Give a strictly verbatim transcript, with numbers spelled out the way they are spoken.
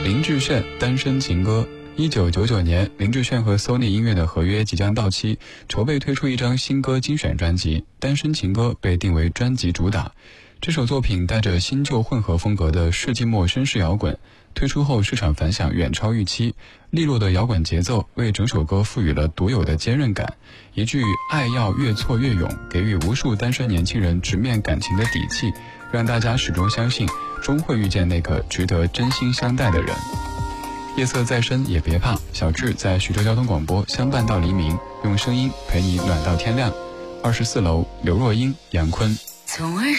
林志炫单身情歌。一九九九年，林志炫和 Sony 音乐的合约即将到期，筹备推出一张新歌精选专辑，《单身情歌》被定为专辑主打。这首作品带着新旧混合风格的世纪末绅士摇滚，推出后市场反响远超预期。利落的摇滚节奏为整首歌赋予了独有的坚韧感，一句爱要越挫越勇，给予无数单身年轻人直面感情的底气，让大家始终相信终会遇见那个值得真心相待的人。夜色再深也别怕，小智在徐州交通广播相伴到黎明，用声音陪你暖到天亮。二十四楼，刘若英、杨坤。 从而